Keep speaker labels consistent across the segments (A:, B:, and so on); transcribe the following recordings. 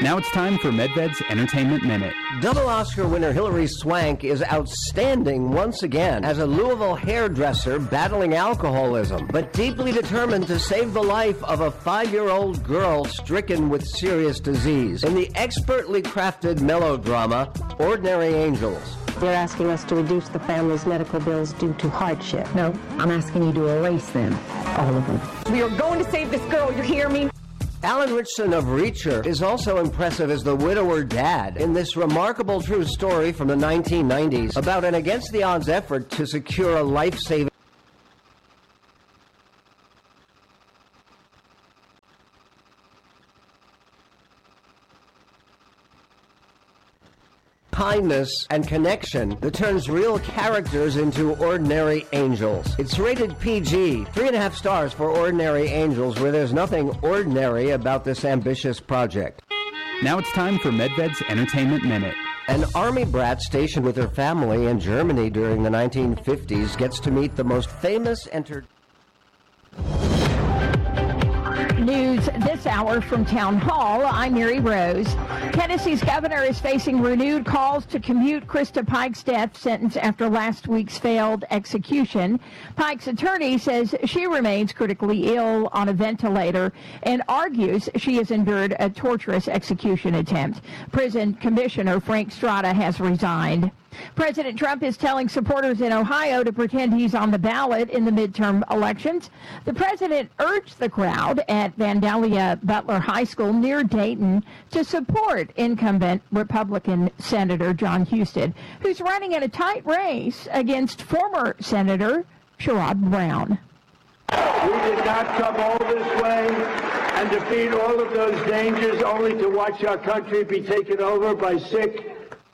A: Now it's time for Medved's Entertainment Minute.
B: Double Oscar winner Hilary Swank is outstanding once again as a Louisville hairdresser battling alcoholism, but deeply determined to save the life of a 5-year-old girl stricken with serious disease in the expertly crafted melodrama Ordinary Angels.
C: You're asking us to reduce the family's medical bills due to hardship. No, I'm asking you to erase them, all of them.
D: We are going to save this girl, you hear me?
B: Alan Ritchson of Reacher is also impressive as the widower dad in this remarkable true story from the 1990s about an against-the-odds effort to secure a life-saving kindness and connection that turns real characters into ordinary angels. It's rated PG, 3.5 stars for Ordinary Angels, where there's nothing ordinary about this ambitious project.
A: Now it's time for Medved's Entertainment Minute.
B: An army brat stationed with her family in Germany during the 1950s gets to meet the most famous
E: News this hour from Town Hall. I'm Mary Rose. Tennessee's governor is facing renewed calls to commute Krista Pike's death sentence after last week's failed execution. Pike's attorney says she remains critically ill on a ventilator and argues she has endured a torturous execution attempt. Prison Commissioner Frank Strada has resigned. President Trump is telling supporters in Ohio to pretend he's on the ballot in the midterm elections. The president urged the crowd at Vandalia Butler High School near Dayton to support incumbent Republican Senator John Husted, who's running in a tight race against former Senator Sherrod Brown.
F: We did not come all this way and defeat all of those dangers only to watch our country be taken over by sick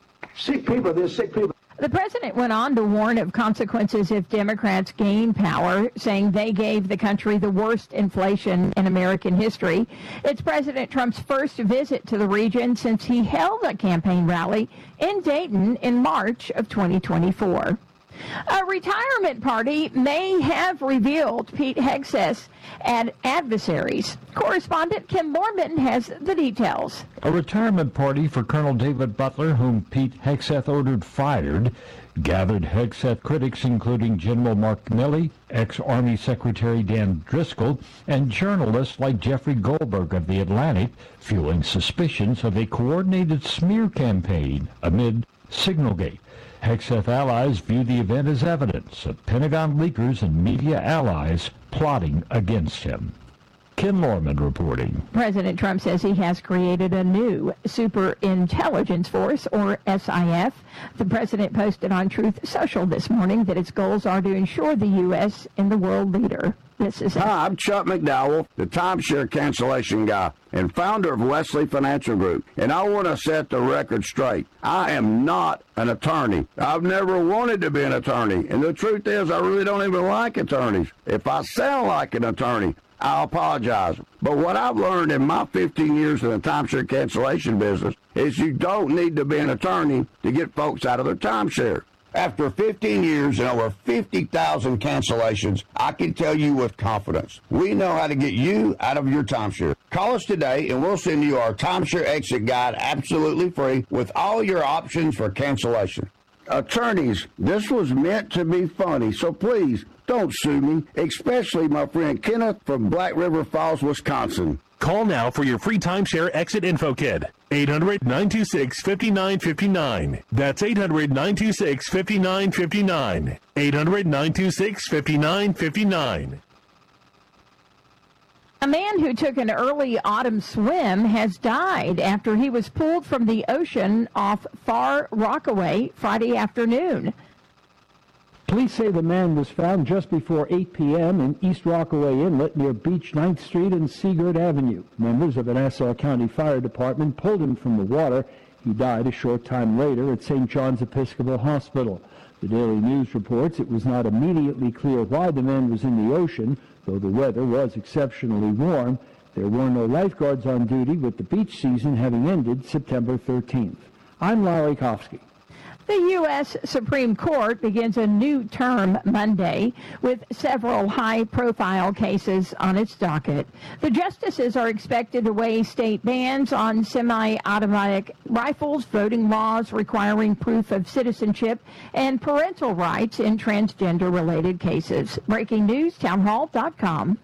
F: people. They're sick people.
E: The president went on to warn of consequences if Democrats gain power, saying they gave the country the worst inflation in American history. It's President Trump's first visit to the region since he held a campaign rally in Dayton in March of 2024. A retirement party may have revealed Pete Hegseth's adversaries. Correspondent Ken Lorman has the details.
G: A retirement party for Colonel David Butler, whom Pete Hegseth ordered fired, gathered Hegseth critics including General Mark Milley, ex-Army Secretary Dan Driscoll, and journalists like Jeffrey Goldberg of The Atlantic, fueling suspicions of a coordinated smear campaign amid Signalgate. Hegseth allies view the event as evidence of Pentagon leakers and media allies plotting against him. Ken Lorman reporting.
E: President Trump says he has created a new Super Intelligence Force, or SIF. The president posted on Truth Social this morning that its goals are to ensure the U.S. in the world leader. This is
H: Hi, I'm Chuck McDowell, the timeshare cancellation guy and founder of Wesley Financial Group, and I want to set the record straight. I am not an attorney. I've never wanted to be an attorney, and the truth is I really don't even like attorneys. If I sound like an attorney, I apologize. But what I've learned in my 15 years in the timeshare cancellation business is you don't need to be an attorney to get folks out of their timeshare. After 15 years and over 50,000 cancellations, I can tell you with confidence, we know how to get you out of your timeshare. Call us today and we'll send you our timeshare exit guide absolutely free with all your options for cancellation. Attorneys, this was meant to be funny, so please don't sue me, especially my friend Kenneth from Black River Falls, Wisconsin.
I: Call now for your free timeshare exit info kit. 800-926-5959. That's 800-926-5959. 800-926-5959.
E: A man who took an early autumn swim has died after he was pulled from the ocean off Far Rockaway Friday afternoon.
J: Police say the man was found just before 8 p.m. in East Rockaway Inlet near Beach 9th Street and Seagirt Avenue. Members of the Nassau County Fire Department pulled him from the water. He died a short time later at St. John's Episcopal Hospital. The Daily News reports it was not immediately clear why the man was in the ocean, though the weather was exceptionally warm. There were no lifeguards on duty, with the beach season having ended September 13th. I'm Larry Kofsky.
E: The U.S. Supreme Court begins a new term Monday with several high-profile cases on its docket. The justices are expected to weigh state bans on semi-automatic rifles, voting laws requiring proof of citizenship, and parental rights in transgender-related cases. Breaking news, townhall.com.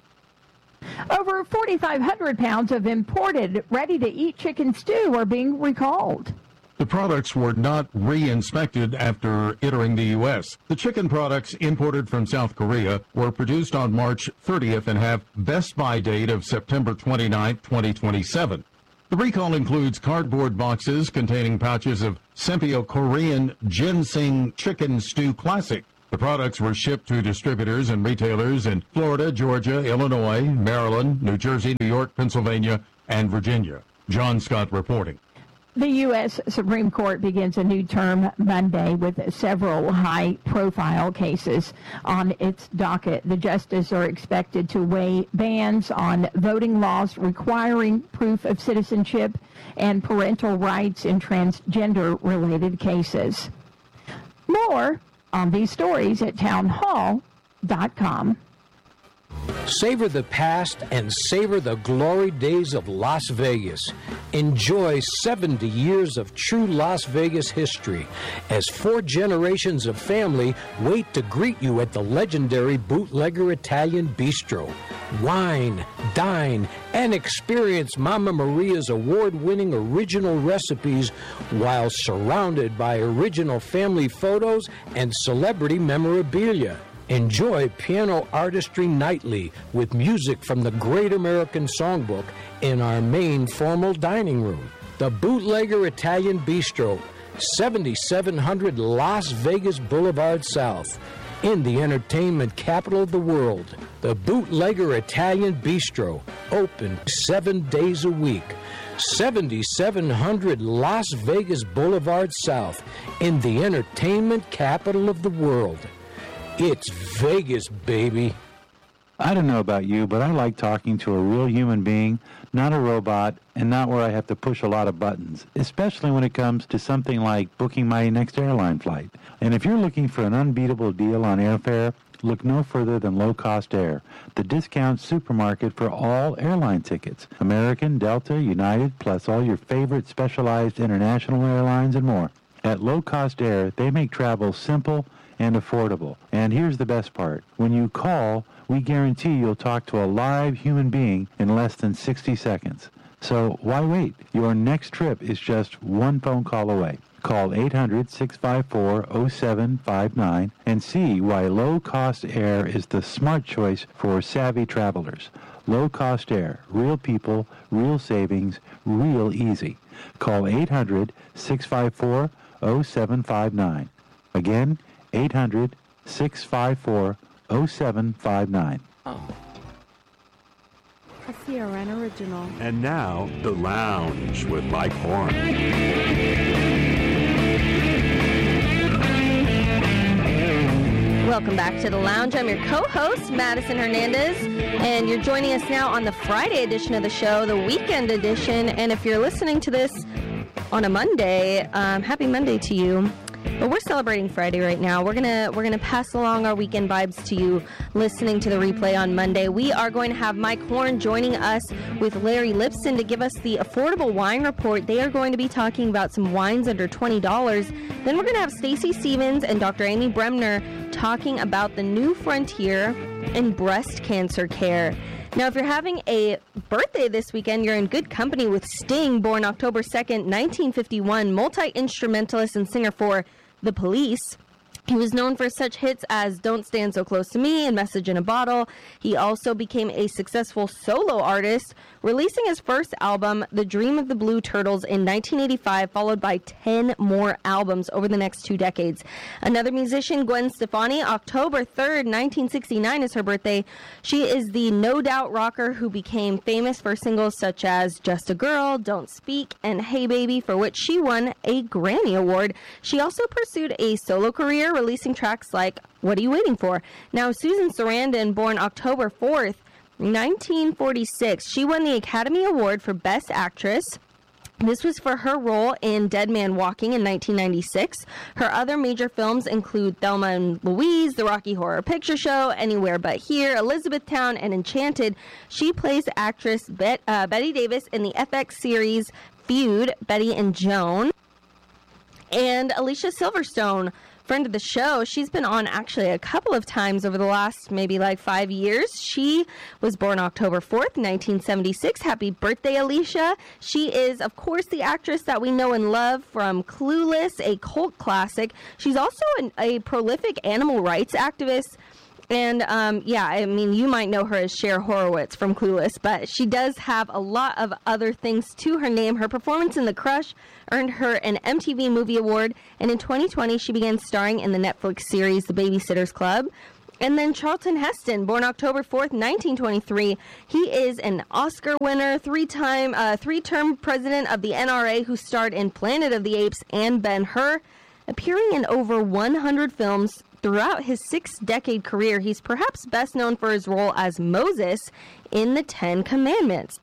E: Over 4,500 pounds of imported ready-to-eat chicken stew are being recalled.
K: The products were not re-inspected after entering the U.S. The chicken products imported from South Korea were produced on March 30th and have best buy date of September 29, 2027. The recall includes cardboard boxes containing pouches of Sempio Korean Ginseng Chicken Stew Classic. The products were shipped to distributors and retailers in Florida, Georgia, Illinois, Maryland, New Jersey, New York, Pennsylvania, and Virginia. John Scott reporting.
E: The U.S. Supreme Court begins a new term Monday with several high-profile cases on its docket. The justices are expected to weigh bans on voting laws requiring proof of citizenship and parental rights in transgender-related cases. More on these stories at townhall.com.
L: Savor the past and savor the glory days of Las Vegas. Enjoy 70 years of true Las Vegas history as 4 generations of family wait to greet you at the legendary Bootlegger Italian Bistro. Wine, dine, and experience Mama Maria's award-winning original recipes while surrounded by original family photos and celebrity memorabilia. Enjoy piano artistry nightly with music from the Great American Songbook in our main formal dining room. The Bootlegger Italian Bistro, 7700 Las Vegas Boulevard South, in the entertainment capital of the world. The Bootlegger Italian Bistro, open 7 days a week. 7700 Las Vegas Boulevard South, in the entertainment capital of the world. It's Vegas, baby.
M: I don't know about you, but I like talking to a real human being, not a robot, and not where I have to push a lot of buttons, especially when it comes to something like booking my next airline flight. And if you're looking for an unbeatable deal on airfare, look no further than Low Cost Air, the discount supermarket for all airline tickets. American, Delta, United, plus all your favorite specialized international airlines and more. At Low Cost Air, they make travel simple and affordable. And here's the best part. When you call, we guarantee you'll talk to a live human being in less than 60 seconds. So why wait? Your next trip is just one phone call away. Call 800-654-0759 and see why Low Cost Air is the smart choice for savvy travelers. Low Cost Air. Real people, real savings, real easy. Call 800-654-0759. Again, 800-654-0759.
N: A CRN original.
I: And now, The Lounge with Mike Horn.
O: Welcome back to The Lounge. I'm your co-host, Madison Hernandez, and you're joining us now on the Friday edition of the show, the weekend edition. And if you're listening to this on a Monday, happy Monday to you. But we're celebrating Friday right now. We're gonna pass along our weekend vibes to you listening to the replay on Monday. We are going to have Mike Horn joining us with Larry Lipson to give us the Affordable Wine Report. They are going to be talking about some wines under $20. Then we're going to have Stacy Stevens and Dr. Amy Bremner talking about the new frontier in breast cancer care. Now, if you're having a birthday this weekend, you're in good company with Sting, born October 2nd, 1951, multi-instrumentalist and singer for The Police. He was known for such hits as Don't Stand So Close to Me and Message in a Bottle. He also became a successful solo artist, releasing his first album, The Dream of the Blue Turtles, in 1985, followed by 10 more albums over the next 2 decades. Another musician, Gwen Stefani, October 3rd, 1969 is her birthday. She is the No Doubt rocker who became famous for singles such as Just a Girl, Don't Speak, and Hey Baby, for which she won a Grammy Award. She also pursued a solo career, releasing tracks like What Are You Waiting For? Now, Susan Sarandon, born October 4th, 1946, she won the Academy Award for Best Actress This was for her role in Dead Man Walking in 1996. Her other major films include Thelma and Louise, The Rocky Horror Picture Show, Anywhere But Here, Elizabethtown, and Enchanted. She plays actress Betty Davis in the FX series Feud, Betty and Joan. And Alicia Silverstone, friend of the show, she's been on actually a couple of times over the last maybe like 5 years. She was born October 4th, 1976. Happy birthday, Alicia. She is, of course, the actress that we know and love from Clueless, a cult classic. She's also a prolific animal rights activist. And, you might know her as Cher Horowitz from Clueless, but she does have a lot of other things to her name. Her performance in The Crush earned her an MTV Movie Award, and in 2020, she began starring in the Netflix series The Babysitter's Club. And then Charlton Heston, born October 4th, 1923. He is an Oscar winner, three-term president of the NRA who starred in Planet of the Apes and Ben-Hur, appearing in over 100 films. Throughout his 6-decade career, he's perhaps best known for his role as Moses in the Ten Commandments.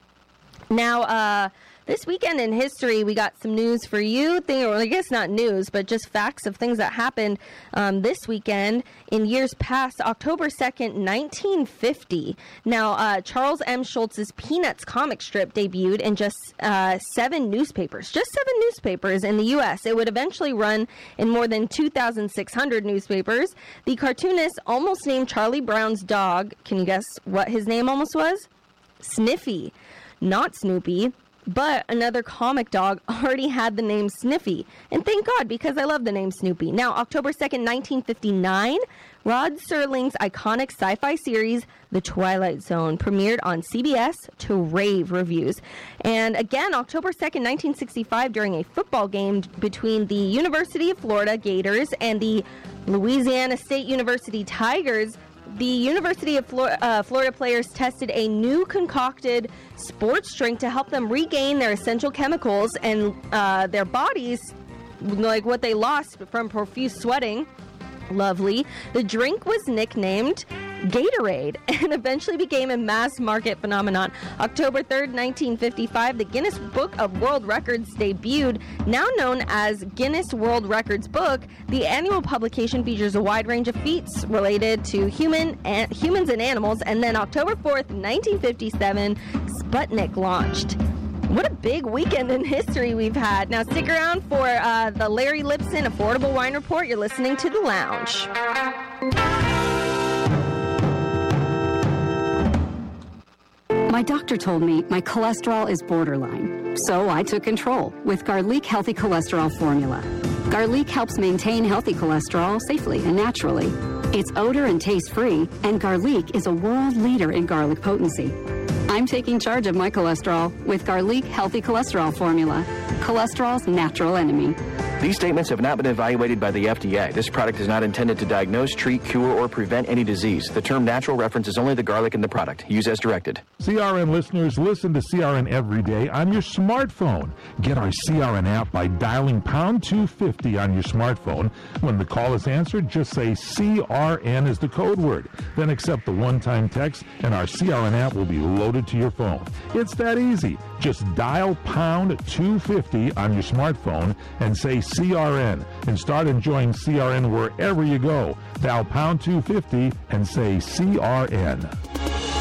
O: Now, this weekend in history, we got some news for you. I guess not news, but just facts of things that happened this weekend. In years past, October 2nd, 1950. Now, Charles M. Schultz's Peanuts comic strip debuted in just 7 newspapers. Just 7 newspapers in the U.S. It would eventually run in more than 2,600 newspapers. The cartoonist almost named Charlie Brown's dog. Can you guess what his name almost was? Sniffy. Not Snoopy. But another comic dog already had the name Sniffy. And thank God, because I love the name Snoopy. Now, October 2nd, 1959, Rod Serling's iconic sci-fi series, The Twilight Zone, premiered on CBS to rave reviews. And again, October 2nd, 1965, during a football game between the University of Florida Gators and the Louisiana State University Tigers, the University of Florida players tested a new concocted sports drink to help them regain their essential chemicals and their bodies, like what they lost from profuse sweating. Lovely. The drink was nicknamed Gatorade and eventually became a mass market phenomenon. October 3rd, 1955, the Guinness Book of World Records debuted, now known as Guinness World Records Book. The annual publication features a wide range of feats related to humans and animals. And then October 4th, 1957, Sputnik launched. What a big weekend in history we've had. Now stick around for the Larry Lipson Affordable Wine Report. You're listening to The Lounge.
N: My doctor told me my cholesterol is borderline, so I took control with Garlic Healthy Cholesterol Formula. Garlic helps maintain healthy cholesterol safely and naturally. It's odor and taste-free, and Garlic is a world leader in garlic potency. I'm taking charge of my cholesterol with Garlic Healthy Cholesterol Formula, cholesterol's natural enemy.
P: These statements have not been evaluated by the FDA. This product is not intended to diagnose, treat, cure, or prevent any disease. The term natural references only the garlic in the product. Use as directed.
Q: CRN listeners, listen to CRN every day on your smartphone. Get our CRN app by dialing pound 250 on your smartphone. When the call is answered, just say CRN is the code word. Then accept the one-time text, and our CRN app will be loaded to your phone. It's that easy. Just dial pound 250 on your smartphone and say CRN and start enjoying CRN wherever you go. Dial pound 250 and say CRN.